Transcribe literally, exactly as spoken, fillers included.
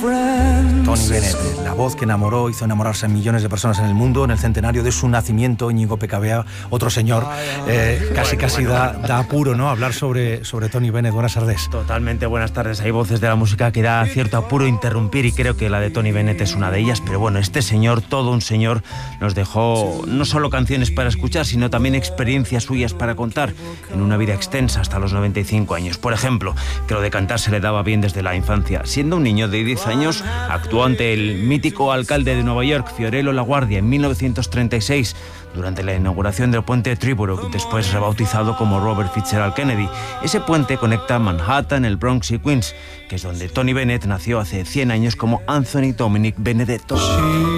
Tony Bennett, la voz que enamoró, hizo enamorarse a millones de personas en el mundo. En el centenario de su nacimiento, Íñigo Pecabea, otro señor, eh, casi casi da, da apuro, ¿no?, hablar sobre, sobre Tony Bennett. Buenas tardes. Totalmente, buenas tardes. Hay voces de la música que da cierto apuro interrumpir y creo que la de Tony Bennett es una de ellas, pero bueno, este señor, todo un señor, nos dejó no solo canciones para escuchar, sino también experiencias suyas para contar en una vida extensa hasta los noventa y cinco años. Por ejemplo, que lo de cantar se le daba bien desde la infancia. Siendo un niño de diez años, actuó ante el mítico alcalde de Nueva York, Fiorello LaGuardia, en mil novecientos treinta y seis, durante la inauguración del puente de Triborough, después rebautizado como Robert Fitzgerald Kennedy. Ese puente conecta Manhattan, el Bronx y Queens, que es donde Tony Bennett nació hace cien años como Anthony Dominic Benedetto.